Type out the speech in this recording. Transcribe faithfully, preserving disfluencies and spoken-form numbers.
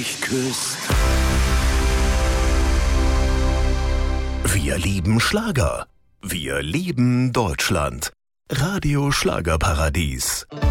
mich küsst. Wir lieben Schlager. Wir lieben Deutschland. Radio Schlagerparadies.